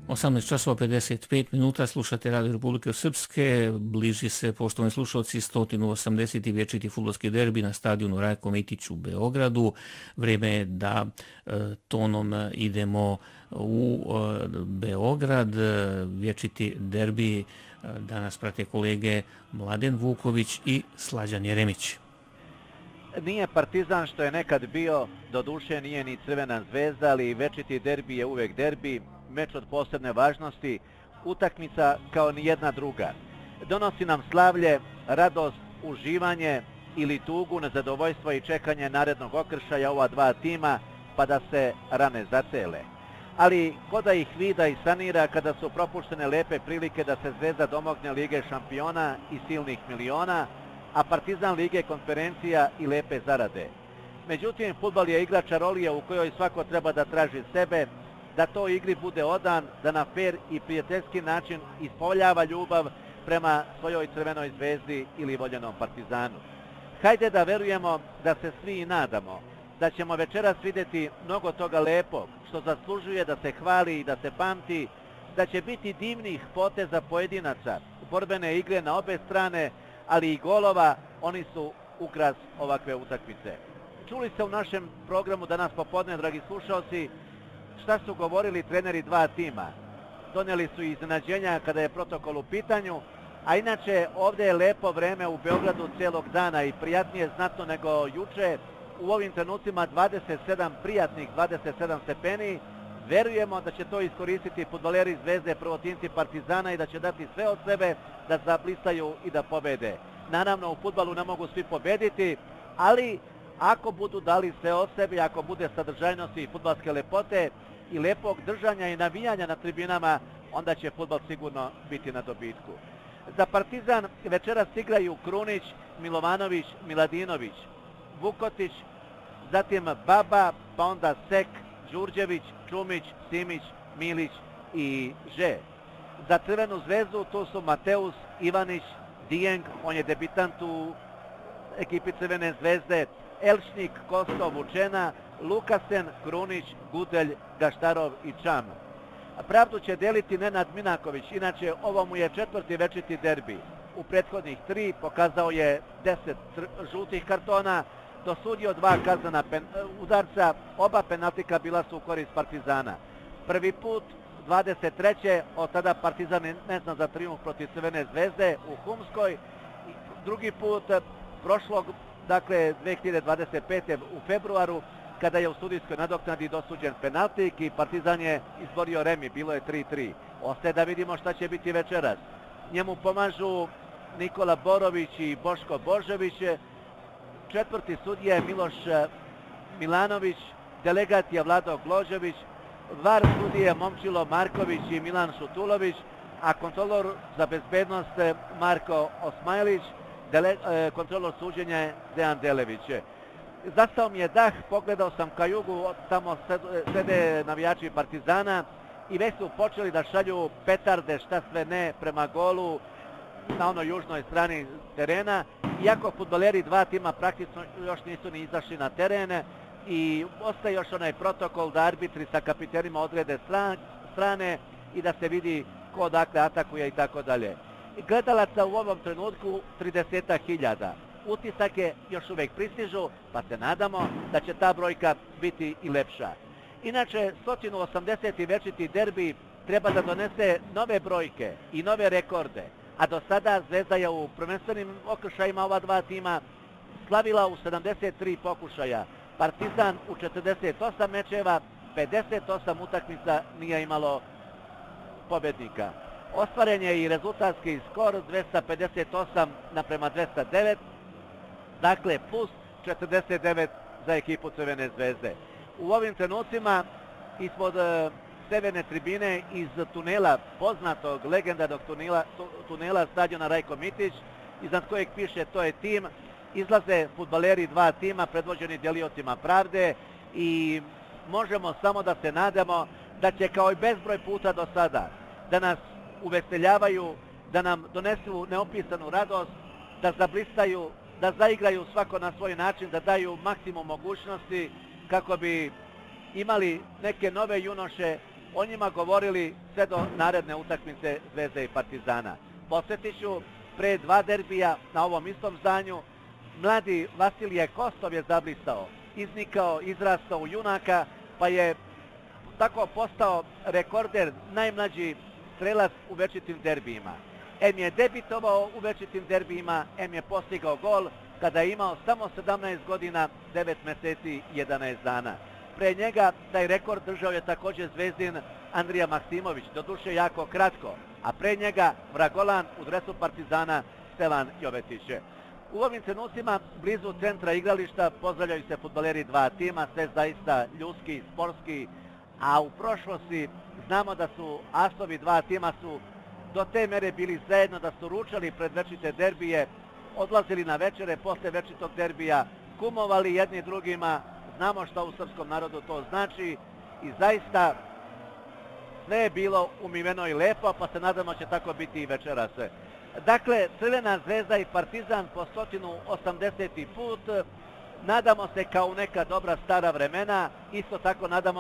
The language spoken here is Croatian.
18:55 slušate Radio Republike Srpske, bliži se, poštovani slušalci, 180. vječiti fudbalski derbi na stadionu Rajko Mitić u Beogradu. Vrijeme je da tonom idemo u Beograd. Vječiti derbi danas prate kolege Mladen Vuković i Slađan Jeremić. Nije Partizan što je nekad bio, doduše nije ni Crvena zvezda, ali večiti derbi je uvek derbi, meč od posebne važnosti, utakmica kao ni jedna druga. Donosi nam slavlje, radost, uživanje ili tugu, nezadovoljstvo i čekanje narednog okršaja ova dva tima, pa da se rane zacele. Ali ko da ih vida i sanira kada su propuštene lepe prilike da se Zvezda domogne Lige šampiona i silnih miliona, a Partizan Lige konferencija i lepe zarade. Međutim, fudbal je igra čarolije u kojoj svako treba da traži sebe, da to igri bude odan, da na fer i prijateljski način ispoljava ljubav prema svojoj Crvenoj zvezdi ili voljenom Partizanu. Hajde da verujemo, da se svi i nadamo, da ćemo večeras vidjeti mnogo toga lepog, što zaslužuje da se hvali i da se pamti, da će biti divnih poteza pojedinaca, borbene igre na obe strane, ali i golova, oni su ukras ovakve utakmice. Čuli ste u našem programu danas popodne, dragi slušalci, šta su govorili treneri dva tima. Donijeli su iznenađenja kada je protokol u pitanju, a inače ovdje je lepo vreme u Beogradu cijelog dana i prijatnije znatno nego juče. U ovim trenucima 27 prijatnih, 27 stepeni. Verujemo da će to iskoristiti fudbaleri Zvezde, prvotimci Partizana i da će dati sve od sebe da zablistaju i da pobede. Naravno, u fudbalu ne mogu svi pobediti, ali ako budu dali sve od sebe, ako bude sadržajnosti i fudbalske lepote i lepog držanja i navijanja na tribinama, onda će fudbal sigurno biti na dobitku. Za Partizan večeras igraju Krunić, Milovanović, Miladinović, Vukotić, zatim Baba, pa onda Sek, Đurđević, Čumić, Simić, Milić i Že. Za Crvenu zvezdu tu su Mateus, Ivanić, Dijeng, on je debitant u ekipi Crvene zvezde, Elšnik, Kosto, Vučena, Lukasen, Krunić, Gudelj, Gaštarov i Čam. Pravdu će deliti Nenad Minaković, inače ovo mu je četvrti večiti derbi. U prethodnih 3 pokazao je 10 žutih kartona, dosudio 2 kaznena udarca, oba penaltika bila su u korist Partizana. Prvi put 23. od tada Partizan ne zna za trijumf protiv Crvene zvezde u Humskoj. Drugi put prošlog, dakle 2025. u februaru, kada je u studijskoj nadoknadi dosuđen penaltik i Partizan je izborio remi, bilo je 3-3. Ostaje da vidimo šta će biti večeras. Njemu pomažu Nikola Borović i Boško Božović, četvrti sudija je Miloš Milanović, delegat je Vlado Gložević, VAR sudije Momčilo Marković i Milan Šutulović, a kontrolor za bezbednost Marko Osmajlić, kontrolor suđenja je Dejan Delević. Zastao mi je dah, pogledao sam ka jugu, tamo sede navijači Partizana i već su počeli da šalju petarde, šta sve ne, prema golu na onoj južnoj strani terena. Iako fudbaleri dva tima praktično još nisu ni izašli na teren i ostaje još onaj protokol da arbitri sa kapitenima odrede strane i da se vidi ko odakle atakuje i tako dalje. Gledalaca u ovom trenutku 30.000. Utisake još uvijek pristižu, pa se nadamo da će ta brojka biti i lepša. Inače, 180. večiti derbi treba da donese nove brojke i nove rekorde, a do sada Zvezda je u prvenstvenim okršajima ova dva tima slavila u 73 pokušaja. Partizan u 48 mečeva, 58 utakmica nije imalo pobednika. Ostvaren je i rezultatski skor 258 naprema 209, dakle plus 49 za ekipu Crvene zvezde. U ovim trenucima ispod severne tribine iz tunela, poznatog legendarnog tunela stadiona Rajko Mitić, iznad kojeg piše to je tim, izlaze fudbaleri dva tima predvođeni djeliotima pravde i možemo samo da se nadamo da će kao i bezbroj puta do sada da nas uveseljavaju, da nam donesu neopisanu radost, da zablistaju, da zaigraju svako na svoj način, da daju maksimum mogućnosti kako bi imali neke nove junoše o njima govorili sve do naredne utakmice Zvezde i Partizana. Podsjetit ću, pre 2 derbija na ovom istom zdanju, mladi Vasilije Kostov je zablistao, iznikao, izrastao u junaka, pa je tako postao rekorder, najmlađi strelac u večitim derbijima. Em je debitovao u večitim derbijima, em je postigao gol kada je imao samo 17 godina, 9 mjeseci i 11 dana. Pre njega taj rekord držao je također zvezdin Andrija Maksimović, doduše jako kratko, a pre njega vragolan u dresu Partizana Stevan Jovetić. U ovim trenucima blizu centra igrališta pozdravljaju se fudbaleri 2 tima, sve zaista ljudski, sportski, a u prošlosti znamo da su asovi 2 tima su do te mere bili zajedno da su ručali pred večite derbije, odlazili na večere posle večitog derbija, kumovali jedni drugima, znamo što u srpskom narodu to znači i zaista sve je bilo umiveno i lepo, pa se nadamo će tako biti i večeras. Dakle, Crvena Zvezda i Partizan po 180. put, nadamo se kao u neka dobra stara vremena, isto tako nadamo